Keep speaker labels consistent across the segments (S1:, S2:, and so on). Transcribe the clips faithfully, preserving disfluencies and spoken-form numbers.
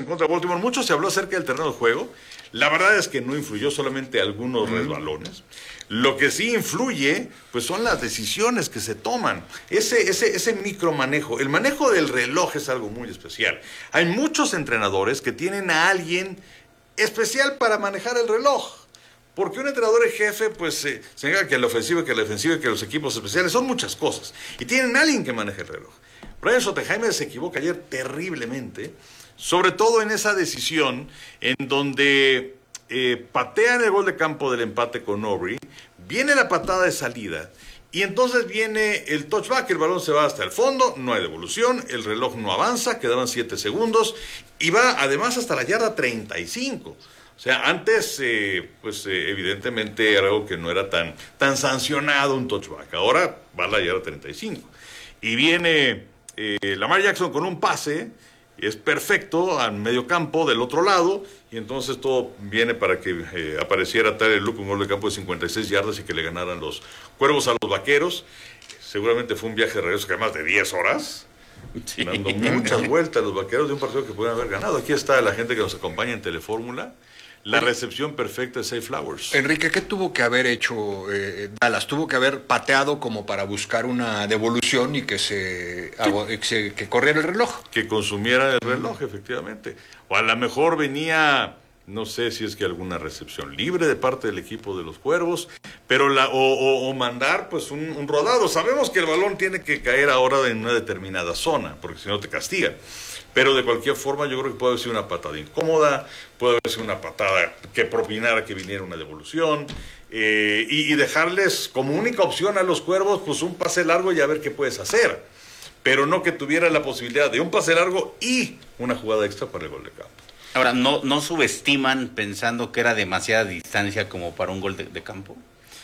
S1: contra de Baltimore. Mucho se habló acerca del terreno de juego. La verdad es que no influyó, solamente algunos mm. resbalones. Lo que sí influye, pues son las decisiones que se toman. Ese, ese, ese micromanejo. El manejo del reloj es algo muy especial. Hay muchos entrenadores que tienen a alguien especial para manejar el reloj. Porque un entrenador en jefe, pues, eh, significa que la ofensiva, que la defensiva, que los equipos especiales, son muchas cosas. Y tienen a alguien que maneje el reloj. Brian Schottenheimer se equivoca ayer terriblemente, sobre todo en esa decisión en donde eh, patean el gol de campo del empate con Aubrey, viene la patada de salida, y entonces viene el touchback, el balón se va hasta el fondo, no hay devolución, el reloj no avanza, quedaban siete segundos, y va además hasta la yarda treinta y cinco. O sea, antes, eh, pues eh, evidentemente era algo que no era tan, tan sancionado un touchback. Ahora va a la yarda treinta y cinco. Y viene eh, Lamar Jackson con un pase, es perfecto, al medio campo del otro lado, y entonces todo viene para que eh, apareciera Tyler Loop, un gol de campo de cincuenta y seis yardas y que le ganaran los Cuervos a los Vaqueros. Seguramente fue un viaje de regreso que más de diez horas. Sí. Dando muchas vueltas los Vaqueros de un partido que pudieron haber ganado. Aquí está la gente que nos acompaña en Telefórmula. La recepción perfecta de Zay Flowers.
S2: Enrique, ¿qué tuvo que haber hecho eh, Dallas? ¿Tuvo que haber pateado como para buscar una devolución y que se, que, se, que corriera el reloj?
S1: Que consumiera el reloj, efectivamente. O a lo mejor venía, no sé si es que alguna recepción libre de parte del equipo de los Cuervos, pero la, o, o, o mandar pues un, un rodado. Sabemos que el balón tiene que caer ahora en una determinada zona, porque si no te castigan. Pero de cualquier forma yo creo que puede ser una patada incómoda, puede ser una patada que propinara que viniera una devolución, eh, y, y dejarles como única opción a los Cuervos pues un pase largo y a ver qué puedes hacer. Pero no que tuviera la posibilidad de un pase largo y una jugada extra para el gol de campo.
S3: Ahora, ¿no, no subestiman pensando que era demasiada distancia como para un gol de, de campo?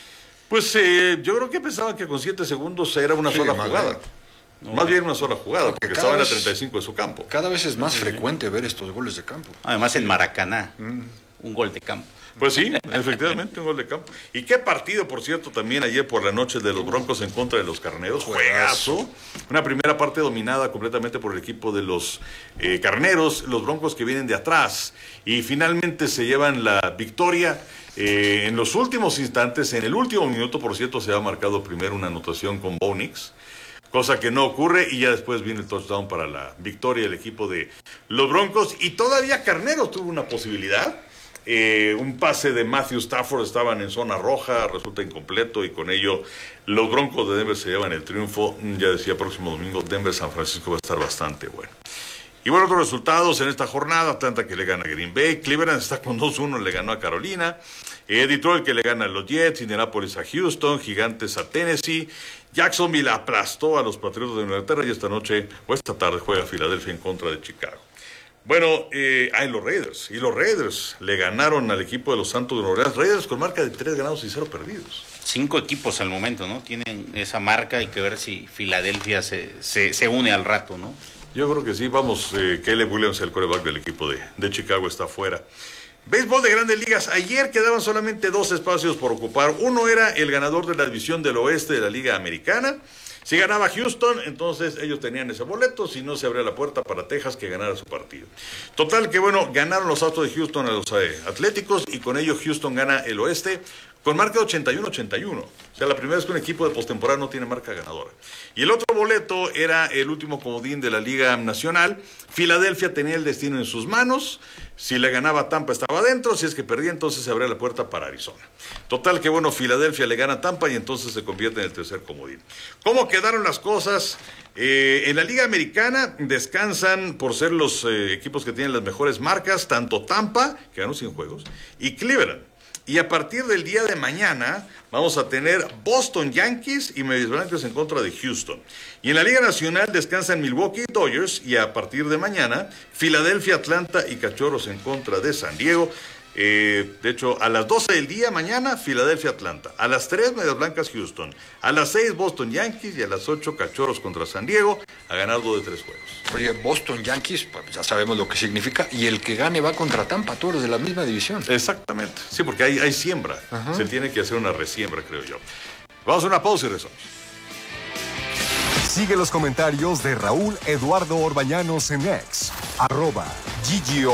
S1: Pues eh, yo creo que pensaban que con siete segundos era una sí, sola jugada. Bien. No, más bien una sola jugada, porque, porque estaba en la treinta y cinco de su campo.
S2: Cada vez es más sí, frecuente ver estos goles de campo.
S3: Además en Maracaná, mm. un gol de campo.
S1: Pues sí, efectivamente, un gol de campo. Y qué partido, por cierto, también ayer por la noche de los Broncos en contra de los Carneros. Juegazo. Una primera parte dominada completamente por el equipo de los eh, Carneros, los Broncos que vienen de atrás. Y finalmente se llevan la victoria. Eh, en los últimos instantes, en el último minuto, por cierto, se ha marcado primero una anotación con Bo Nix. Cosa que no ocurre, y ya después viene el touchdown para la victoria del equipo de los Broncos. Y todavía Carneros tuvo una posibilidad. Eh, un pase de Matthew Stafford, estaban en zona roja, resulta incompleto, y con ello los Broncos de Denver se llevan el triunfo. Ya decía, próximo domingo Denver-San Francisco va a estar bastante bueno. Y bueno, otros resultados en esta jornada: Atlanta que le gana a Green Bay, Cleveland está con dos uno, le ganó a Carolina, eh, Detroit que le gana a los Jets, Indianapolis a Houston, Gigantes a Tennessee, Jacksonville aplastó a los Patriotas de Inglaterra, y esta noche o esta tarde juega Filadelfia en contra de Chicago. Bueno, eh, hay los Raiders, y los Raiders le ganaron al equipo de los Santos de Nueva Orleans. Raiders con marca de tres ganados y cero perdidos.
S3: Cinco equipos al momento, ¿no? Tienen esa marca, hay que ver si Filadelfia se, se, se une al rato, ¿no?
S1: Yo creo que sí, vamos, eh, Caleb Williams, el quarterback del equipo de, de Chicago, está fuera. Béisbol de Grandes Ligas, ayer quedaban solamente dos espacios por ocupar. Uno era el ganador de la división del oeste de la Liga Americana. Si ganaba Houston, entonces ellos tenían ese boleto, si no se abría la puerta para Texas que ganara su partido. Total que bueno, ganaron los Astros de Houston a los eh, Atléticos, y con ello Houston gana el oeste con marca de ochenta y uno a ochenta y uno. O sea, la primera vez que un equipo de postemporada no tiene marca ganadora. Y el otro boleto era el último comodín de la Liga Nacional. Filadelfia tenía el destino en sus manos. Si le ganaba Tampa estaba adentro, si es que perdía entonces se abría la puerta para Arizona. Total que bueno, Filadelfia le gana a Tampa y entonces se convierte en el tercer comodín. ¿Cómo quedaron las cosas? Eh, en la Liga Americana descansan por ser los eh, equipos que tienen las mejores marcas, tanto Tampa, que ganó cien juegos, y Cleveland. Y a partir del día de mañana vamos a tener Boston Yankees y Medias Blancas en contra de Houston. Y en la Liga Nacional descansan Milwaukee Dodgers, y a partir de mañana Filadelfia, Atlanta y Cachorros en contra de San Diego. Eh, de hecho, a las doce del día mañana, Filadelfia, Atlanta. A las tres, Medias Blancas, Houston. A las seis, Boston Yankees. Y a las ocho, Cachorros contra San Diego. A ganar dos de tres juegos.
S2: Oye, Boston Yankees, pues ya sabemos lo que significa. Y el que gane va contra Tampa, todos los de la misma división.
S1: Exactamente. Sí, porque hay, hay siembra. Ajá. Se tiene que hacer una resiembra, creo yo. Vamos a una pausa y regresamos.
S4: Sigue los comentarios de Raúl Eduardo Orbañanos en X. Arroba G G O.